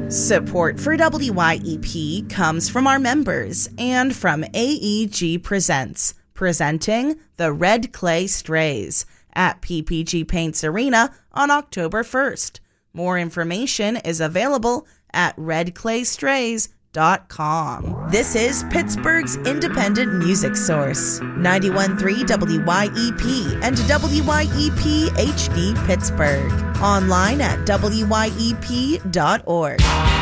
Support for WYEP comes from our members and from AEG Presents, presenting the Red Clay Strays at PPG Paints Arena on October 1st. More information is available at redclaystrays.com. This is Pittsburgh's independent music source, 91.3 WYEP and WYEP HD Pittsburgh. Online at WYEP.org.